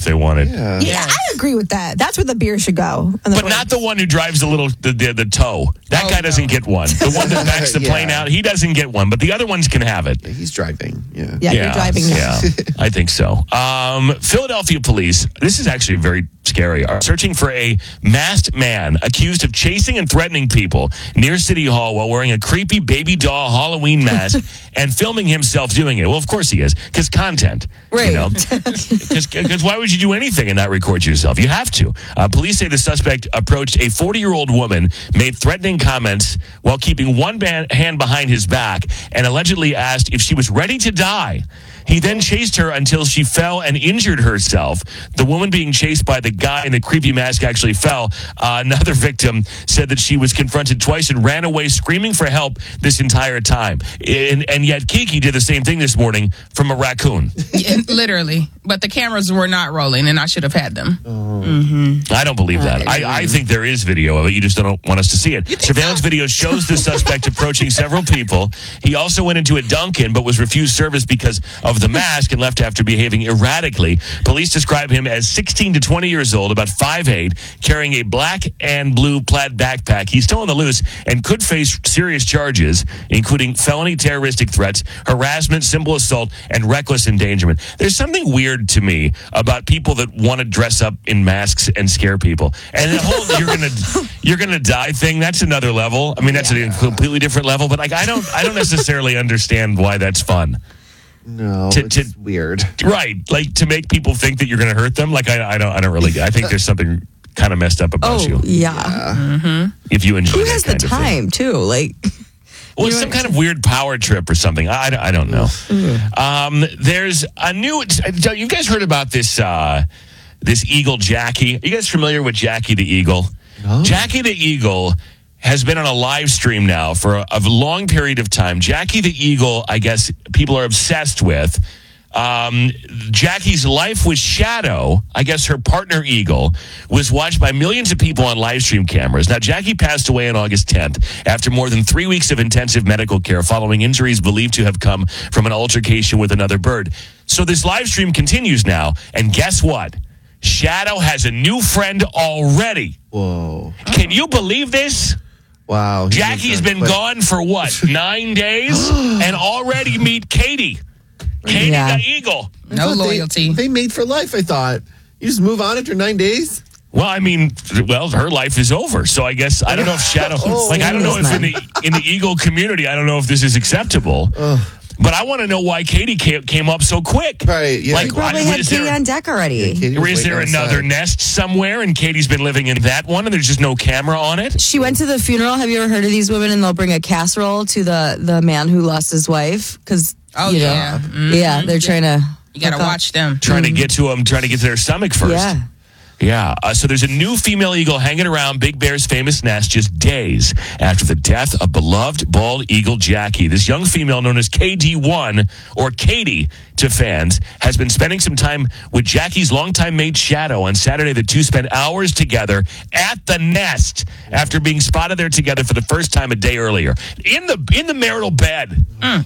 they wanted. Yeah, I agree with that. That's where the beer should go. But not the one who drives the tow. That guy doesn't get one. The one that backs the plane out, he doesn't get one. But the other ones can have it. He's driving. Yeah, you're driving now. Yeah, I think so. Philadelphia police, this is actually very scary, are searching for a masked man accused of chasing and threatening people near City Hall while wearing a creepy baby doll Halloween mask and filming himself doing it. Well, of course he is, because content. Right. Because why would you do anything and not record yourself? You have to. Police say the suspect approached a 40-year-old woman, made threatening comments while keeping one hand behind his back, and allegedly asked if she was ready to die. He then chased her until she fell and injured herself. The woman being chased by the guy in the creepy mask actually fell. Another victim said that she was confronted twice and ran away screaming for help this entire time. And yet Kiki did the same thing this morning from a raccoon. Literally. But the cameras were not rolling, and I should have had them. I don't believe that. I think there is video of it. You just don't want us to see it. Surveillance video shows the suspect approaching several people. He also went into a Dunkin', but was refused service because of the mask and left after behaving erratically. Police describe him as 16 to 20 years old, about 5'8", carrying a black and blue plaid backpack. He's still on the loose and could face serious charges, including felony terroristic threats, harassment, simple assault, and reckless endangerment. There's something weird to me about people that want to dress up in masks and scare people. And the whole you're gonna die thing, that's another level. I mean, that's a completely different level, but like I don't necessarily understand why that's fun. No, it's weird. Right, like to make people think that you're going to hurt them. Like I don't really. I think there's something kind of messed up about you. Yeah. If you enjoy, who has the time too? Like, well, it's some kind of weird power trip or something. I don't know. There's a new. You guys heard about this this eagle Jackie? Are you guys familiar with Jackie the Eagle? No. Jackie the Eagle has been on a live stream now for a long period of time. Jackie the Eagle, I guess people are obsessed with. Jackie's life with Shadow, I guess her partner Eagle, was watched by millions of people on live stream cameras. Now, Jackie passed away on August 10th after more than 3 weeks of intensive medical care following injuries believed to have come from an altercation with another bird. So this live stream continues now, and guess what? Shadow has a new friend already. Whoa. Can you believe this? Wow. Jackie's been gone for what, 9 days? And already meet Katie. Katie the Eagle. No loyalty. They made for life, I thought. You just move on after 9 days? Well, I mean, her life is over. So I guess, I don't know if Shadow, I don't know if in the Eagle community, I don't know if this is acceptable. But I want to know why Katie came up so quick. Right, yeah. Like, probably had Katie on deck already. Is there another nest somewhere and Katie's been living in that one and there's just no camera on it? She went to the funeral. Have you ever heard of these women? And they'll bring a casserole to the man who lost his wife. Because, they're trying to... You got to watch them. Trying to get to them, trying to get to their stomach first. Yeah. Yeah, so there's a new female eagle hanging around Big Bear's famous nest just days after the death of beloved bald eagle Jackie. This young female known as KD1, or Katie to fans, has been spending some time with Jackie's longtime mate Shadow. On Saturday, the two spent hours together at the nest after being spotted there together for the first time a day earlier. In the marital bed.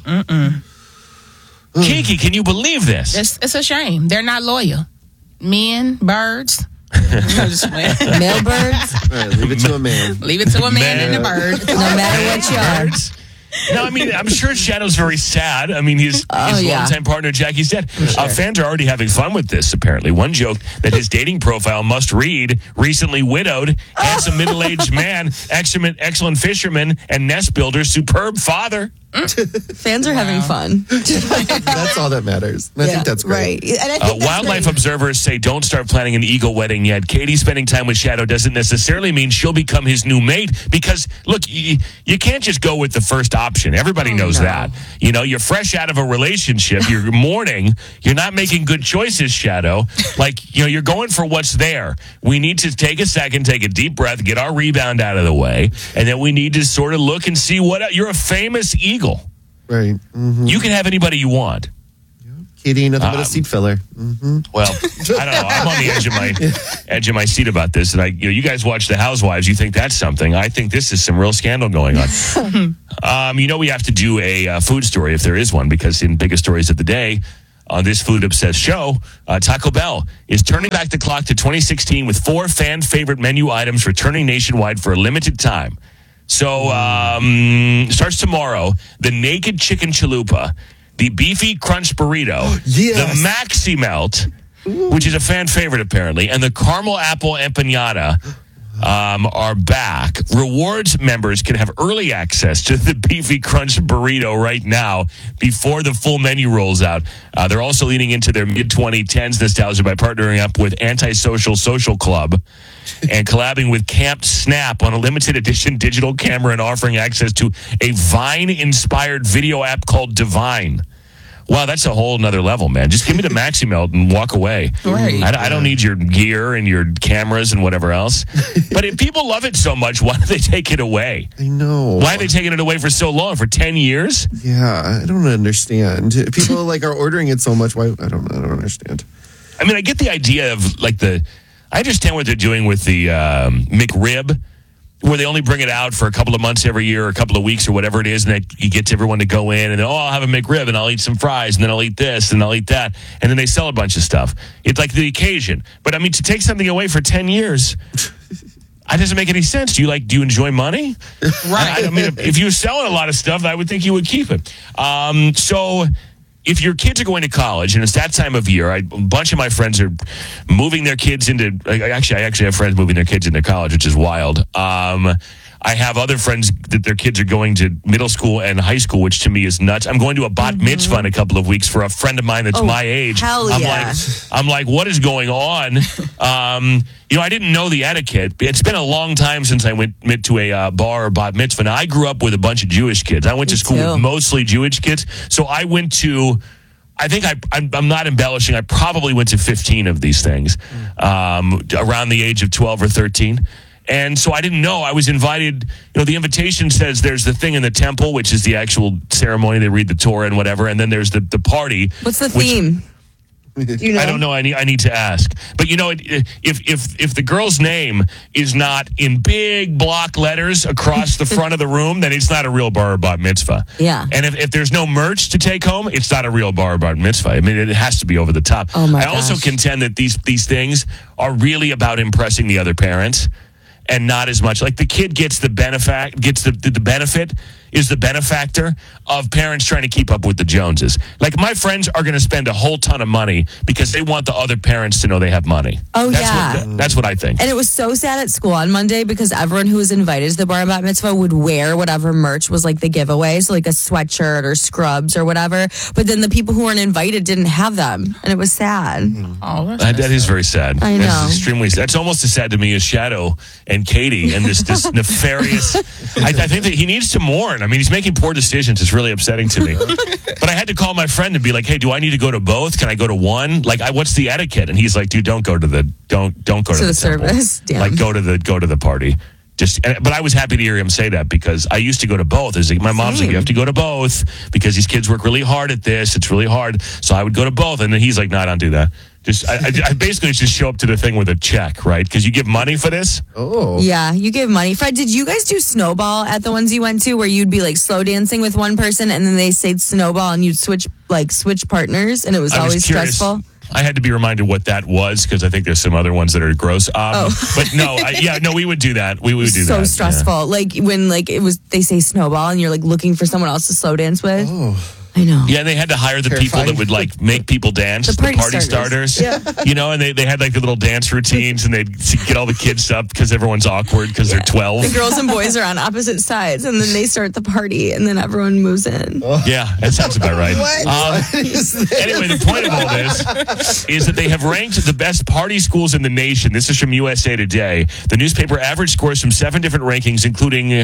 Kiki, can you believe this? It's a shame. They're not loyal. Men, birds... Male birds? Right, leave it to a man. Leave it to a man and a bird. No matter what you are. No, I mean, I'm sure Shadow's very sad. I mean, his longtime partner, Jackie's dead. Sure. Fans are already having fun with this, apparently. One joke that his dating profile must read, recently widowed, handsome middle-aged man, excellent fisherman, and nest builder, superb father. Fans are having fun. That's all that matters. I think that's great. Right. And I think wildlife observers say don't start planning an eagle wedding yet. Katie spending time with Shadow doesn't necessarily mean she'll become his new mate because, look, you can't just go with the first option. Everybody knows that. You know, you're fresh out of a relationship. You're mourning. You're not making good choices, Shadow. Like, you know, you're going for what's there. We need to take a second, take a deep breath, get our rebound out of the way, and then we need to sort of look and see what you're a famous eagle. Right. Mm-hmm. You can have anybody you want. Katie, nothing but a seat filler. Mm-hmm. Well, I don't know. I'm on the edge of my seat about this, and you guys watch The Housewives. You think that's something? I think this is some real scandal going on. We have to do a food story if there is one, because in Biggest Stories of the Day, on this food-obsessed show, Taco Bell is turning back the clock to 2016 with 4 fan-favorite menu items returning nationwide for a limited time. So, starts tomorrow, the Naked Chicken Chalupa, the Beefy Crunch Burrito, the Maxi Melt, which is a fan favorite apparently, and the Caramel Apple Empanada are back. Rewards members can have early access to the Beefy Crunch Burrito right now before the full menu rolls out. They're also leaning into their mid-2010s nostalgia by partnering up with Antisocial Social Club and collabing with Camp Snap on a limited edition digital camera and offering access to a Vine-inspired video app called Divine. Wow, that's a whole nother level, man. Just give me the Maxi Melt and walk away. Right. I don't need your gear and your cameras and whatever else. But if people love it so much, why do they take it away? I know. Why are they taking it away for so long? For 10 years? Yeah, I don't understand. People like are ordering it so much. Why? I don't understand. I mean, I get the idea of like I understand what they're doing with the McRib, where they only bring it out for a couple of months every year or a couple of weeks or whatever it is, and he gets everyone to go in and then, I'll have a McRib and I'll eat some fries and then I'll eat this and I'll eat that. And then they sell a bunch of stuff. It's like the occasion. But I mean, to take something away for 10 years, it doesn't make any sense. Do you enjoy money? Right. I mean, if you're selling a lot of stuff, I would think you would keep it. So if your kids are going to college, and it's that time of year, a bunch of my friends are moving their kids into, I actually have friends moving their kids into college, which is wild. I have other friends that their kids are going to middle school and high school, which to me is nuts. I'm going to a bat mitzvah in a couple of weeks for a friend of mine that's my age. Hell yeah. I'm like, what is going on? I didn't know the etiquette. It's been a long time since I went to a bar or bat mitzvah. Now, I grew up with a bunch of Jewish kids. I went to school with mostly Jewish kids. So I went to, I'm not embellishing, I probably went to 15 of these things around the age of 12 or 13. And so I didn't know. I was invited. The invitation says there's the thing in the temple, which is the actual ceremony. They read the Torah and whatever. And then there's the party. What's the theme? Do you know? I don't know. I need to ask. But if the girl's name is not in big block letters across the front of the room, then it's not a real bar or bat mitzvah. Yeah. And if there's no merch to take home, it's not a real bar or bat mitzvah. I mean, it has to be over the top. Oh my I also gosh. contend that these things are really about impressing the other parents. And not as much like the kid gets the benefit is the benefactor of parents trying to keep up with the Joneses. Like my friends are going to spend a whole ton of money because they want the other parents to know they have money. Oh, that's what I think. And it was so sad at school on Monday because everyone who was invited to the bar and bat mitzvah would wear whatever merch was like the giveaway, so like a sweatshirt or scrubs or whatever. But then the people who weren't invited didn't have them, and it was sad. Oh, that is very sad. I know. That's extremely sad. That's almost as sad to me as Shadow and Katie and this nefarious. I think that he needs to mourn. I mean, he's making poor decisions. It's really upsetting to me. But I had to call my friend and be like, "Hey, do I need to go to both? Can I go to one? Like, what's the etiquette?" And he's like, "Dude, don't go to the service. Temple. Like, go to the party." But I was happy to hear him say that because I used to go to both. My mom's like, you have to go to both because these kids work really hard at this. It's really hard. So I would go to both. And then he's like, no, I don't do that. I basically just show up to the thing with a check, right? Because you give money for this. Oh. Yeah, you give money. Fred, did you guys do snowball at the ones you went to where you'd be like slow dancing with one person and then they say snowball and you'd switch partners and it was always stressful? I had to be reminded what that was because I think there's some other ones that are gross. But no, we would do that. We would do that. So stressful. Yeah. Like when they say snowball and you're like looking for someone else to slow dance with. Oh. I know. Yeah, and they had to hire the people that would like make people dance, the party starters. Yeah. And they had like the little dance routines and they'd get all the kids up because everyone's awkward because they're 12. The girls and boys are on opposite sides and then they start the party and then everyone moves in. Oh. Yeah, that sounds about right. Anyway, the point of all this is that they have ranked the best party schools in the nation. This is from USA Today. The newspaper average scores from 7 different rankings, including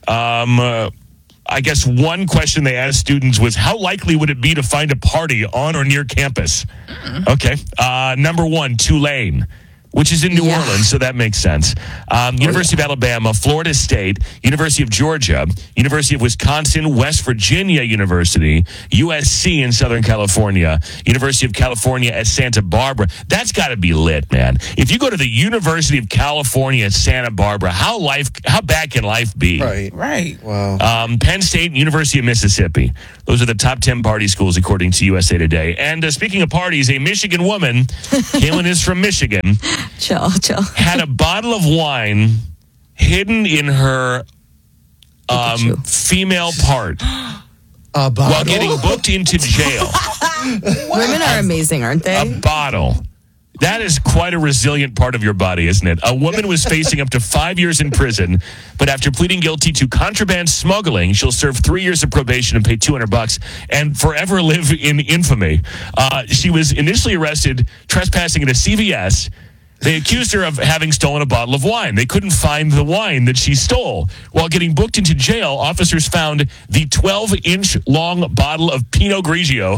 I guess one question they asked students was, how likely would it be to find a party on or near campus? Okay. Number 1, Tulane. which is in New Yeah. Orleans, so that makes sense. University of Alabama, Florida State, University of Georgia, University of Wisconsin, West Virginia University, USC in Southern California, University of California at Santa Barbara. That's got to be lit, man. If you go to the University of California at Santa Barbara, how bad can life be? Right. Wow. Penn State and University of Mississippi. Those are the top 10 party schools, according to USA Today. And speaking of parties, a Michigan woman, Kaylin is from Michigan, Chill. had a bottle of wine hidden in her you. female part A bottle? while getting booked into jail. Women are amazing, aren't A they? bottle. That is quite a resilient part of your body, isn't it? A woman was facing up to 5 years in prison, but after pleading guilty to contraband smuggling, she'll serve 3 years of probation and pay $200 and forever live in infamy. She was initially arrested trespassing at a CVS. They accused her of having stolen a bottle of wine. They couldn't find the wine that she stole. While getting booked into jail, officers found the 12-inch long bottle of Pinot Grigio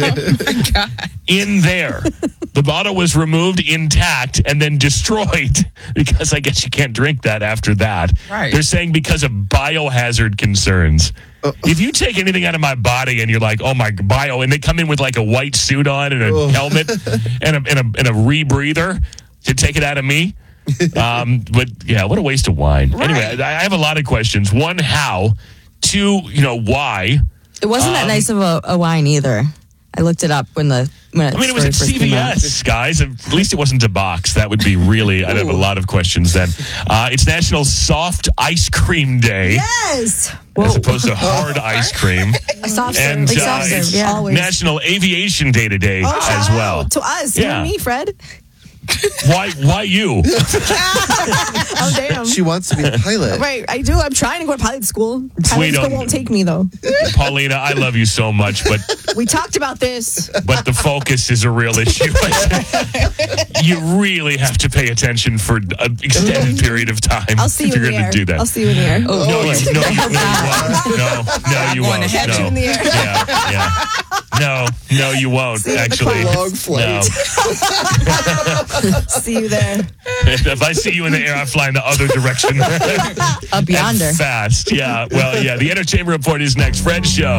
in there. The bottle was removed intact and then destroyed because I guess you can't drink that after that. Right. They're saying because of biohazard concerns. If you take anything out of my body and you're like, oh my bio, and they come in with like a white suit on and a helmet and a rebreather to take it out of me. But yeah, what a waste of wine. Right. Anyway, I have a lot of questions. One, how? Two, why? It wasn't that nice of a wine either. I looked it up when it It was at CVS, guys. At least it wasn't a box. That would be really, I'd have a lot of questions then. It's National Soft Ice Cream Day. Yes. As opposed to hard ice cream. A soft And serve. soft serve, it's yeah. Always. National Aviation Day today as well. To us. You Yeah. and me, Fred. Why you? Oh, damn. She wants to be a pilot. Right, I do. I'm trying to go to pilot school. Pilot school don't- won't take me, though. Paulina, I love you so much, but We talked about this. the focus is a real issue. You really have to pay attention for an extended period of time I'll see you if you're in the going air. to do that. I'll see you in the air. No, you won't. No, you going won't. to catch No. you in the air. Yeah. No, you won't. you at the Actually, Long flight. no. See you there. If I see you in the air, I'm flying the other direction. Up yonder. Fast. Yeah. Well, yeah. The Entertainment Report is next. Fred's show.